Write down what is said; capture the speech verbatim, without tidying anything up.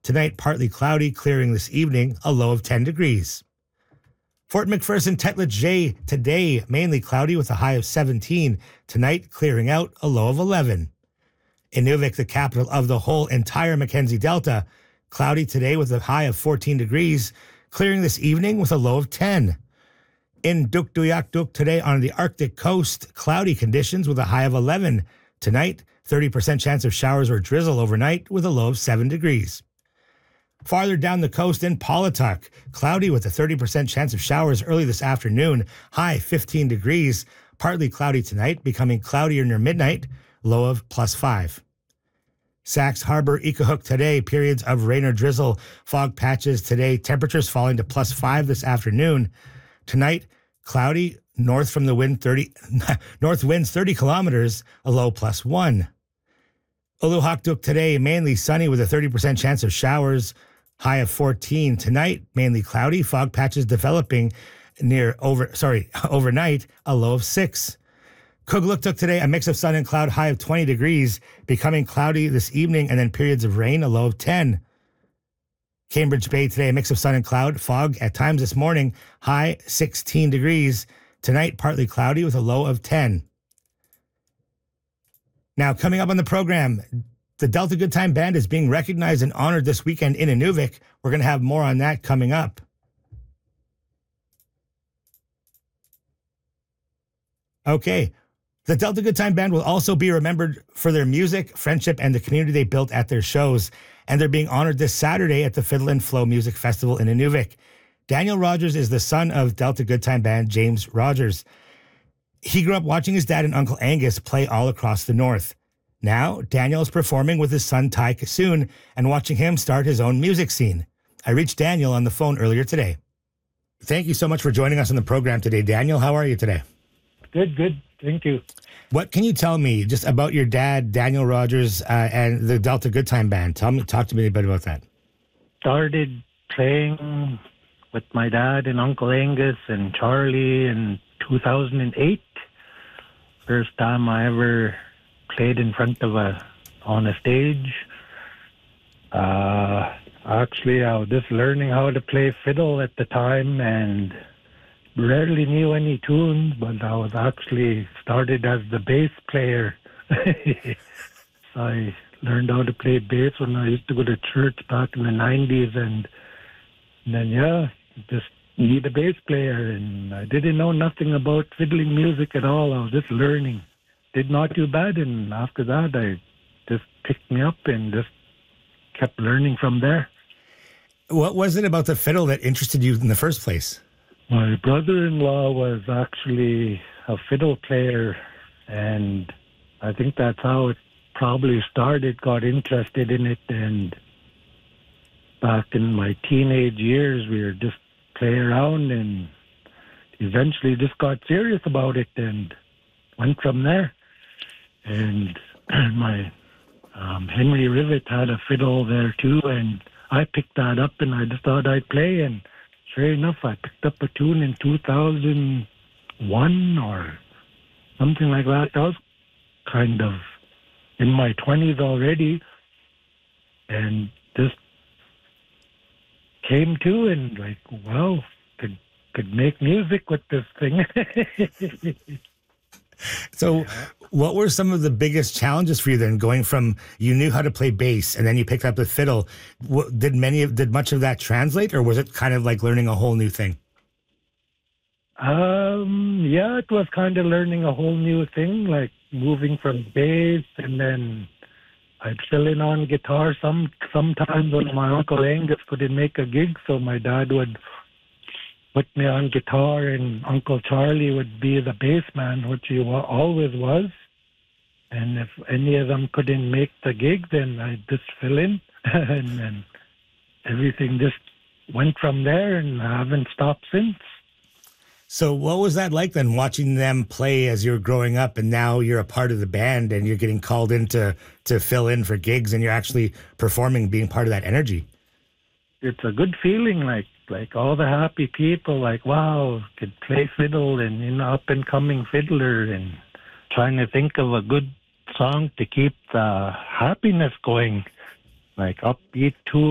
Tonight, partly cloudy, clearing this evening, a low of ten degrees. Fort McPherson, Tetlet today, mainly cloudy with a high of seventeen. Tonight, clearing out, a low of eleven. Inuvik, the capital of the whole entire Mackenzie Delta, cloudy today with a high of fourteen degrees, clearing this evening with a low of ten. In Dukduyakduk today on the Arctic coast, cloudy conditions with a high of eleven. Tonight, thirty percent chance of showers or drizzle overnight with a low of seven degrees. Farther down the coast in Paulatuk, cloudy with a thirty percent chance of showers early this afternoon, high fifteen degrees. Partly cloudy tonight, becoming cloudier near midnight, low of plus five. Sax Harbor, Ikahook today, periods of rain or drizzle, fog patches today, temperatures falling to plus five this afternoon. Tonight, cloudy, north from the wind thirty, north winds thirty kilometers, a low plus one. Uluhakduk today, mainly sunny with a thirty percent chance of showers, high of fourteen. Tonight, mainly cloudy, fog patches developing near over, sorry, overnight, a low of six. Kugluktuk today, a mix of sun and cloud, high of twenty degrees, becoming cloudy this evening, and then periods of rain, a low of ten. Cambridge Bay today, a mix of sun and cloud, fog at times this morning, high sixteen degrees. Tonight, partly cloudy with a low of ten. Now, coming up on the program, the Delta Good Time Band is being recognized and honored this weekend in Inuvik. We're going to have more on that coming up. Okay. The Delta Good Time Band will also be remembered for their music, friendship, and the community they built at their shows. And they're being honored this Saturday at the Fiddle and Flow Music Festival in Inuvik. Daniel Rogers is the son of Delta Good Time Band James Rogers. He grew up watching his dad and Uncle Angus play all across the North. Now, Daniel is performing with his son Ty Kassoon and watching him start his own music scene. I reached Daniel on the phone earlier today. Thank you so much for joining us on the program today. Daniel, how are you today? Good, good. Thank you. What can you tell me just about your dad, Daniel Rogers, uh, and the Delta Good Time Band? Tell me, talk to me a bit about that. Started playing with my dad and Uncle Angus and Charlie in two thousand eight. First time I ever played in front of a on a stage. Uh, actually, I was just learning how to play fiddle at the time and rarely knew any tunes, but I was actually started as the bass player. I learned how to play bass when I used to go to church back in the nineties, and then, yeah, just need a bass player, and I didn't know nothing about fiddling music at all. I was just learning. Did not do bad, and after that, I just picked me up and just kept learning from there. What was it about the fiddle that interested you in the first place? My brother-in-law was actually a fiddle player, and I think that's how it probably started, got interested in it, and back in my teenage years, we were just playing around and eventually just got serious about it and went from there. And my um, Henry Rivet had a fiddle there too, and I picked that up and I just thought I'd play, and sure enough, I picked up a tune in two thousand one or something like that. I was kind of in my twenties already, and just came to and like, wow, could could make music with this thing. So what were some of the biggest challenges for you then, going from you knew how to play bass and then you picked up the fiddle? What, did many of, did much of that translate, or was it kind of like learning a whole new thing? Um, yeah, it was kind of learning a whole new thing, like moving from bass, and then I'd fill in on guitar some sometimes when my Uncle Angus couldn't make a gig, so my dad would put me on guitar, and Uncle Charlie would be the bass man, which he wa- always was. And if any of them couldn't make the gig, then I'd just fill in, and then everything just went from there, and I haven't stopped since. So what was that like then, watching them play as you were growing up, and now you're a part of the band and you're getting called in to, to fill in for gigs and you're actually performing, being part of that energy? It's a good feeling, like like all the happy people, like, wow, could play fiddle, and, you know, up-and-coming fiddler, and trying to think of a good song to keep the happiness going, like upbeat tune.